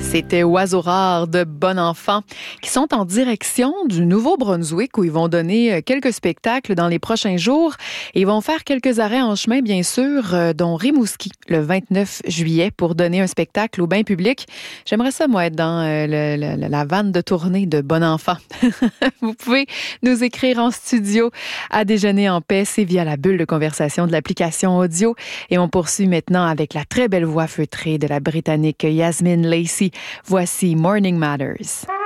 C'était Oiseaux rares de Bon Enfant qui sont en direction du Nouveau-Brunswick où ils vont donner quelques spectacles dans les prochains jours et ils vont faire quelques arrêts en chemin, bien sûr, dont Rimouski le 29 juillet pour donner un spectacle au bain public. J'aimerais ça, moi, être dans la vanne de tournée de Bon Enfant. Vous pouvez nous écrire en studio à Déjeuner en paix, c'est via la bulle de conversation de l'application audio. Et on poursuit maintenant avec la très belle voix feutrée de la Britannique Yasmin Lacey. Voici Morning Matters.